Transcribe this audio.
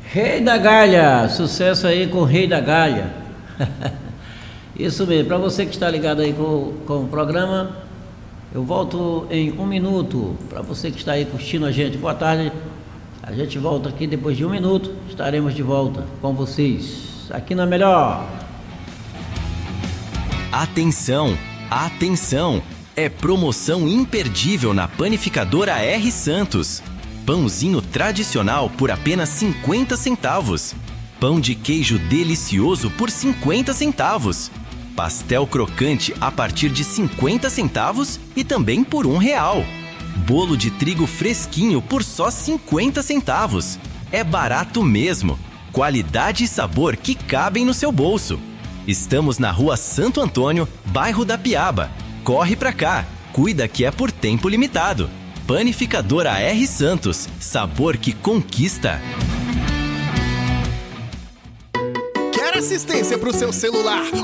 Rei da Galha, sucesso aí com o Rei da Galha. Isso mesmo, para você que está ligado aí com o programa, eu volto em 1 minuto. Para você que está aí curtindo a gente, boa tarde. A gente volta aqui depois de 1 minuto, estaremos de volta com vocês, aqui na Melhor. Atenção, atenção! É promoção imperdível na Panificadora R. Santos. Pãozinho tradicional por apenas 50 centavos. Pão de queijo delicioso por 50 centavos. Pastel crocante a partir de 50 centavos e também por R$1. Bolo de trigo fresquinho por só 50 centavos. É barato mesmo. Qualidade e sabor que cabem no seu bolso. Estamos na Rua Santo Antônio, bairro da Piaba. Corre pra cá, cuida que é por tempo limitado. Panificadora R. Santos, sabor que conquista. Quer assistência pro seu celular